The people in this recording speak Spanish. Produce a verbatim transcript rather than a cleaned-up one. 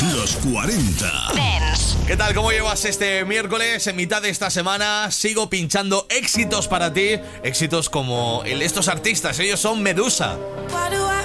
Los cuarenta. Dance. ¿Qué tal? ¿Cómo llevas este miércoles? En mitad de esta semana sigo pinchando éxitos para ti. Éxitos como el de estos artistas. Ellos son Medusa. Why do I